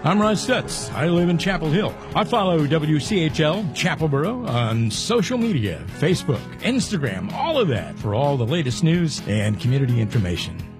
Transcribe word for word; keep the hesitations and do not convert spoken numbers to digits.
I'm Ron Stutz. I live in Chapel Hill. I follow W C H L Chapelboro on social media, Facebook, Instagram, all of that for all the latest news and community information.